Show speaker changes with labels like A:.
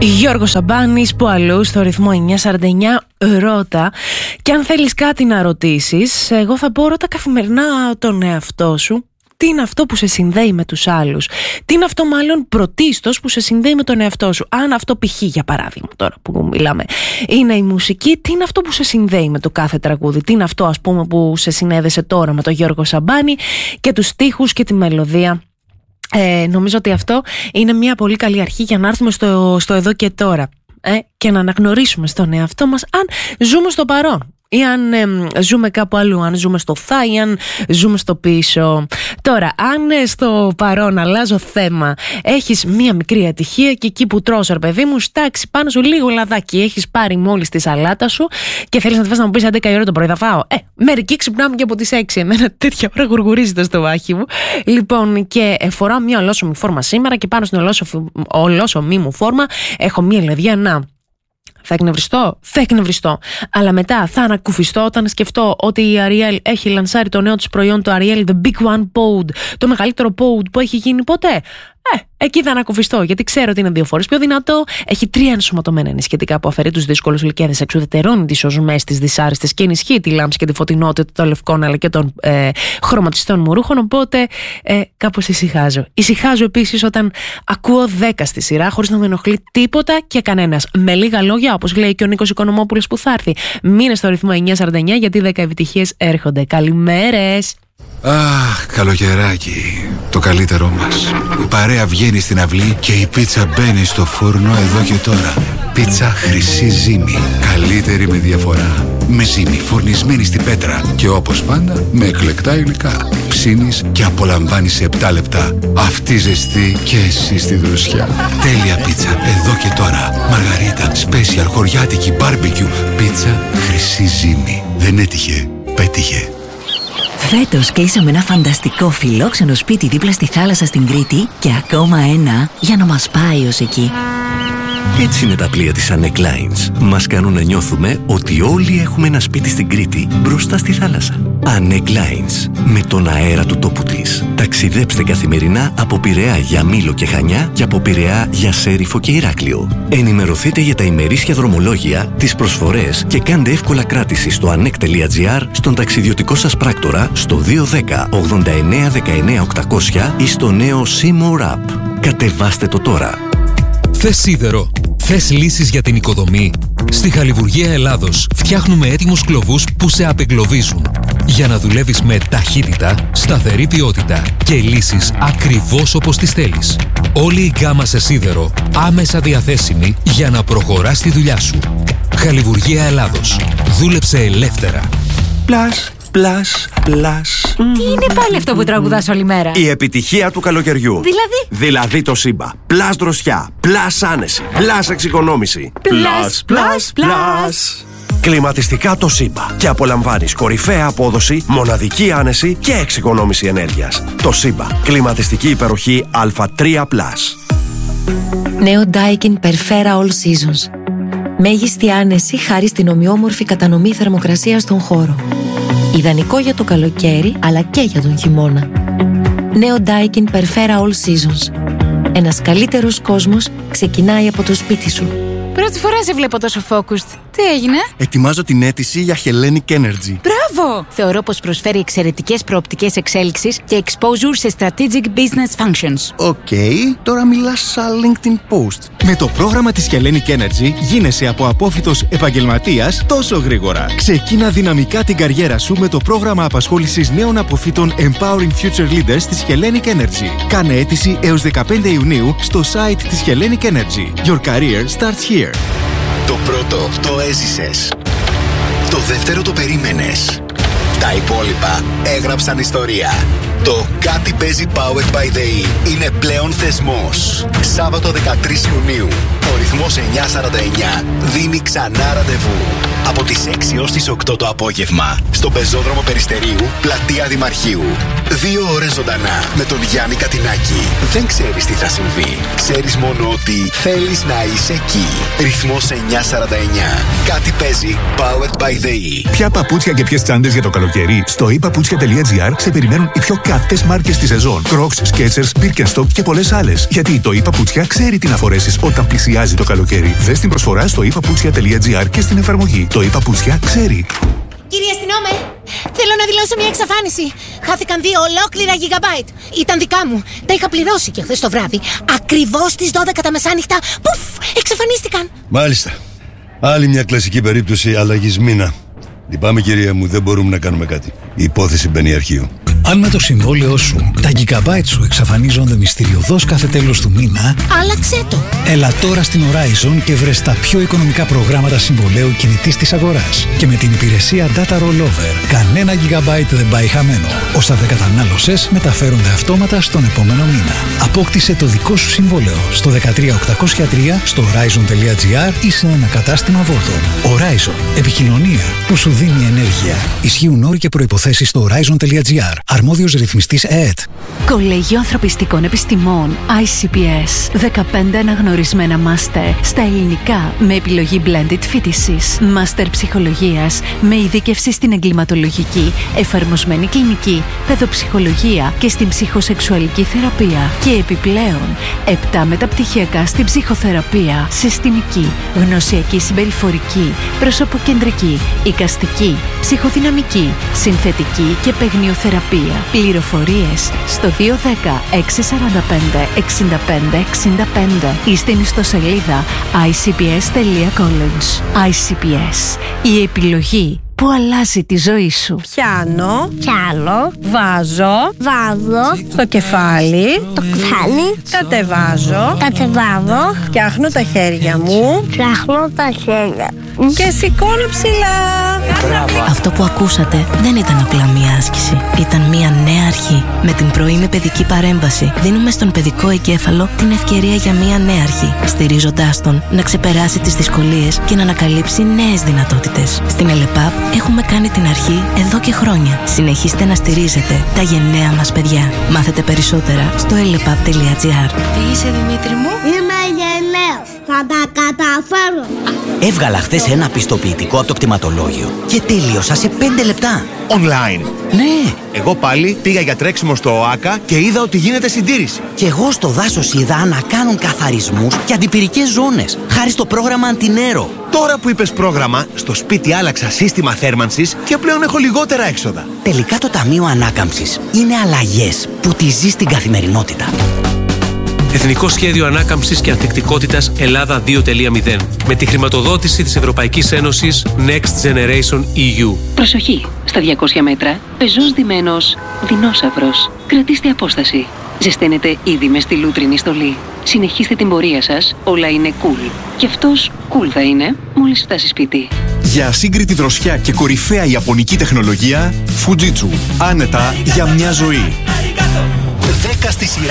A: Γιώργος Σαμπάνης, που αλλού στο ρυθμό 949 ρώτα. Και αν θέλεις κάτι να ρωτήσεις, εγώ θα πω ρώτα καθημερινά τον εαυτό σου. Τι είναι αυτό που σε συνδέει με τους άλλους? Τι είναι αυτό μάλλον πρωτίστως που σε συνδέει με τον εαυτό σου? Αν αυτό π.χ. για παράδειγμα τώρα που μιλάμε είναι η μουσική, τι είναι αυτό που σε συνδέει με το κάθε τραγούδι? Τι είναι αυτό ας πούμε που σε συνέδεσε τώρα με τον Γιώργο Σαμπάνη και τους στίχους και τη μελωδία? Νομίζω ότι αυτό είναι μια πολύ καλή αρχή για να έρθουμε στο εδώ και τώρα και να αναγνωρίσουμε στον εαυτό μας αν ζούμε στο παρόν ή αν ζούμε κάπου αλλού, αν ζούμε στο θα ή αν ζούμε στο πίσω. Τώρα, αν στο παρόν αλλάζω θέμα, έχεις μία μικρή ατυχία και εκεί που τρως, ρε παιδί μου, στάξει πάνω σου λίγο λαδάκι, έχεις πάρει μόλις τη σαλάτα σου και θέλεις να τη φας να μου πεις 11 η ώρα το πρωί θα φάω. Μερικοί ξυπνάμε και από τις 6, εμένα τέτοια ώρα γουργουρίζει το στομάχι μου. Λοιπόν, και φοράω μια ολόσωμη φόρμα σήμερα και πάνω στην ολόσωμη μου φόρμα έχω μια λαδιά να... Θα εκνευριστώ. Αλλά μετά θα ανακουφιστώ όταν σκεφτώ ότι η Ariel έχει λανσάρει το νέο της προϊόν, το Ariel The Big One Pod, το μεγαλύτερο pod που έχει γίνει ποτέ. Εκεί θα ανακουφιστώ, γιατί ξέρω ότι είναι 2 φορές πιο δυνατό. Έχει 3 ενσωματωμένα ενισχυτικά που αφαιρεί τους δύσκολους λυκέδες, εξουδετερώνει τις οσμές, τις δυσάρεστες και ενισχύει τη λάμψη και τη φωτεινότητα των λευκών αλλά και των χρωματιστών μου ρούχων. Οπότε κάπως ησυχάζω. Ησυχάζω επίσης όταν ακούω 10 στη σειρά χωρίς να με ενοχλεί τίποτα και κανένας. Με λίγα λόγια, όπως λέει και ο Νίκος Οικονομόπουλος που θα έρθει. Μείνε στο ρυθμό 949 γιατί 10 επιτυχίες έρχονται. Καλημέρες.
B: Αχ, καλοκαιράκι, το καλύτερό μας. Η παρέα βγαίνει στην αυλή και η πίτσα μπαίνει στο φούρνο εδώ και τώρα. Πίτσα Χρυσή Ζύμη, καλύτερη με διαφορά. Με ζύμη φουρνισμένη στην πέτρα και όπως πάντα με εκλεκτά υλικά. Ψήνεις και απολαμβάνεις σε 7 λεπτά. Αυτή ζεστή και εσύ στη δροσιά. Τέλεια πίτσα εδώ και τώρα. Μαργαρίτα, special, χωριάτικη, barbecue. Πίτσα Χρυσή Ζύμη. Δεν έτυχε, πέτυχε.
C: Φέτος κλείσαμε ένα φανταστικό φιλόξενο σπίτι δίπλα στη θάλασσα στην Κρήτη και ακόμα ένα για να μας πάει ως εκεί.
D: Έτσι είναι τα πλοία της Annec Lines. Μας κάνουν να νιώθουμε ότι όλοι έχουμε ένα σπίτι στην Κρήτη μπροστά στη θάλασσα. Annec Lines. Με τον αέρα του τόπου της. Ταξιδέψτε καθημερινά από Πειραιά για Μήλο και Χανιά και από Πειραιά για Σέριφο και Ηράκλειο. Ενημερωθείτε για τα ημερήσια δρομολόγια, τις προσφορές και κάντε εύκολα κράτηση στο annec.gr, στον ταξιδιωτικό σας πράκτορα, στο 210 89 19 800 ή στο νέο Seymour App. Κατεβάστε το τώρα.
E: Θες σίδερο? Θες λύσεις για την οικοδομή? Στη Χαλιβουργία Ελλάδος φτιάχνουμε έτοιμους κλωβούς που σε απεγκλωβίζουν για να δουλεύεις με ταχύτητα, σταθερή ποιότητα και λύσεις ακριβώς όπως τις θέλεις. Όλη η γκάμα σε σίδερο άμεσα διαθέσιμη για να προχωράς τη δουλειά σου. Χαλιβουργία Ελλάδος. Δούλεψε ελεύθερα.
F: Πλάς.
G: Τι είναι πάλι αυτό που τραγουδάς όλη μέρα?
F: Η επιτυχία του καλοκαιριού. Δηλαδή το Σύμπα. Πλάς δροσιά, πλάς άνεση, πλάς εξοικονόμηση. Πλάς. Κλιματιστικά το Σύμπα. Και απολαμβάνεις κορυφαία απόδοση, μοναδική άνεση και εξοικονόμηση ενέργειας. Το Σύμπα. Κλιματιστική υπεροχή Α3+.
C: Νέο Daikin Perfera All Seasons. Μέγιστη άνεση χάρη στην ομοιόμορφη κατανομή θερμοκρασίας στον χώρο. Ιδανικό για το καλοκαίρι, αλλά και για τον χειμώνα. Νέο Daikin Perfera All Seasons. Ένας καλύτερος κόσμος ξεκινάει από το σπίτι σου.
G: Πρώτη φορά σε βλέπω τόσο focused. Τι έγινε?
H: Ετοιμάζω την αίτηση για Hellenic Energy.
G: Μπράβο! Θεωρώ πως προσφέρει εξαιρετικές προοπτικές εξέλιξης και exposure σε strategic business functions.
H: Οκ, τώρα μιλάς σαν LinkedIn post. Με το πρόγραμμα της Hellenic Energy γίνεσαι από απόφοιτος επαγγελματίας τόσο γρήγορα. Ξεκίνα δυναμικά την καριέρα σου με το πρόγραμμα απασχόλησης νέων αποφύτων Empowering Future Leaders της Hellenic Energy. Κάνε αίτηση έως 15 Ιουνίου στο site της Hellenic Energy. Your career starts here.
I: Το πρώτο το έζησες. Το δεύτερο το περίμενες. Τα υπόλοιπα έγραψαν ιστορία. Το Κάτι παίζει Powered by the E είναι πλέον θεσμός. Σάββατο 13 Ιουνίου, ο ρυθμός 949 δίνει ξανά ραντεβού. Από τις 6 ως τις 8 το απόγευμα, στον πεζόδρομο Περιστερίου, πλατεία Δημαρχείου. 2 ώρες ζωντανά με τον Γιάννη Κατινάκη. Δεν ξέρεις τι θα συμβεί. Ξέρεις μόνο ότι θέλεις να είσαι εκεί. Ρυθμός 949. Κάτι παίζει Powered by the E.
J: Ποια παπούτσια και ποιες τσάντες για το καλοκαίρι? Στο epaputsια.gr σε περιμένουν οι πιο Καυτές μάρκες στη σεζόν. Crocs, Skechers, Birkenstock και πολλές άλλες. Γιατί το ePapuτσια ξέρει τι να φορέσεις όταν πλησιάζει το καλοκαίρι. Δες την προσφορά στο ePapuτσια.gr και στην εφαρμογή. Το ePapuτσια ξέρει.
K: Κύριε αστυνόμε, θέλω να δηλώσω μια εξαφάνιση. Χάθηκαν 2 ολόκληρα gigabyte. Ήταν δικά μου. Τα είχα πληρώσει και χθες το βράδυ. Ακριβώς στις 12 τα μεσάνυχτα. Πουφ! Εξαφανίστηκαν.
L: Μάλιστα. Άλλη μια κλασική περίπτωση αλλαγής μήνα. Λυπάμαι, κυρία μου, δεν μπορούμε να κάνουμε κάτι. Η υπόθεση μπαίνει αρχείο.
M: Αν με το συμβόλαιό σου τα gigabyte σου εξαφανίζονται μυστηριωδώς κάθε τέλος του μήνα,
K: άλλαξε το.
M: Έλα τώρα στην Horizon και βρες τα πιο οικονομικά προγράμματα συμβολαίου κινητής της αγοράς. Και με την υπηρεσία Data Rollover, κανένα gigabyte δεν πάει χαμένο. Όσα δεν κατανάλωσες μεταφέρονται αυτόματα στον επόμενο μήνα. Απόκτησε το δικό σου συμβόλαιο στο 13803, στο horizon.gr ή σε ένα κατάστημα Vodafone. Horizon. Επικοινωνία που σου δίνει ενέργεια. Ισχύουν όροι και προϋποθέσεις στο horizon.gr. Αρμόδιος ρυθμιστής ΕΕΤ.
N: Κολέγιο Ανθρωπιστικών Επιστημών ICPS. 15 αναγνωρισμένα μάστερ στα ελληνικά με επιλογή blended φοιτησης. Μάστερ ψυχολογίας με ειδίκευση στην εγκληματολογική, εφαρμοσμένη κλινική, παιδοψυχολογία και στην ψυχοσεξουαλική θεραπεία. Και επιπλέον 7 μεταπτυχιακά στην ψυχοθεραπεία, συστημική, γνωσιακή συμπεριφορική, προσωποκεντρική, εικαστική, ψυχοδυναμική, συνθετική και παιγνιοθεραπεία. Πληροφορίες στο 210 645 65 65 ή στην ιστοσελίδα icps.college. ICPS. Η επιλογή που αλλάζει τη ζωή σου.
O: Πιάνω. Βάζω. Στο κεφάλι. Κατεβάζω. Φτιάχνω τα χέρια μου. Και σηκώνω ψηλά.
C: Αυτό που ακούσατε δεν ήταν απλά μία άσκηση. Ήταν μία νέα αρχή. Με την πρωινή παιδική παρέμβαση δίνουμε στον παιδικό εγκέφαλο την ευκαιρία για μία νέα αρχή, στηρίζοντάς τον να ξεπεράσει τις δυσκολίες και να ανακαλύψει νέες δυνατότητες. Στην ΕΛΕΠΑΠ έχουμε κάνει την αρχή εδώ και χρόνια. Συνεχίστε να στηρίζετε τα γενναία μας παιδιά. Μάθετε περισσότερα στο elepap.gr.
K: Τι είσαι, Δημήτρη μου? Είμαι γενναίος. Θα τα καταφέρω.
P: Έβγαλα χθες ένα πιστοποιητικό από το κτηματολόγιο και τέλειωσα σε 5 λεπτά.
Q: Online.
P: Ναι.
Q: Εγώ πάλι πήγα για τρέξιμο στο ΟΑΚΑ και είδα ότι γίνεται συντήρηση.
P: Και εγώ στο δάσος είδα να κάνουν καθαρισμούς και αντιπυρικές ζώνες, χάρη στο πρόγραμμα Αντινέρο.
Q: Τώρα που είπες πρόγραμμα, στο σπίτι άλλαξα σύστημα θέρμανσης και πλέον έχω λιγότερα έξοδα.
P: Τελικά το Ταμείο Ανάκαμψης είναι αλλαγές που τη ζει στην καθημερινότητα.
R: Εθνικό Σχέδιο Ανάκαμψης και Ανθεκτικότητας Ελλάδα 2.0 με τη χρηματοδότηση της Ευρωπαϊκής Ένωσης Next Generation EU.
S: Προσοχή! Στα 200 μέτρα, πεζός ντυμένος δεινόσαυρος. Κρατήστε απόσταση. Ζεσταίνετε ήδη με στη λούτρινη στολή. Συνεχίστε την πορεία σας, όλα είναι cool. Και αυτός cool θα είναι μόλις φτάσει σπίτι.
H: Για ασύγκριτη δροσιά και κορυφαία ιαπωνική τεχνολογία, Fujitsu. Άνετα για μια ζωή.
I: 10 στη σειρά